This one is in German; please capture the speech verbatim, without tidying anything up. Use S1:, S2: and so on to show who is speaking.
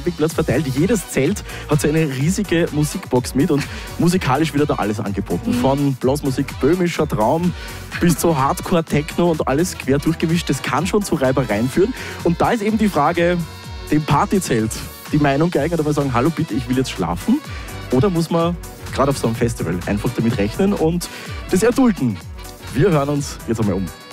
S1: Campingplatz verteilt. Jedes Zelt hat so eine riesige Musikbox mit und musikalisch wird da alles angeboten. Von Blasmusik, böhmischer Traum bis zu Hardcore-Techno und alles quer durchgemischt. Das kann schon zu Reibereien führen. Und da ist eben die Frage, dem Partyzelt die Meinung geeignet, aber sagen, hallo bitte, ich will jetzt schlafen. Oder muss man gerade auf so einem Festival einfach damit rechnen und das erdulden? Wir hören uns jetzt einmal um.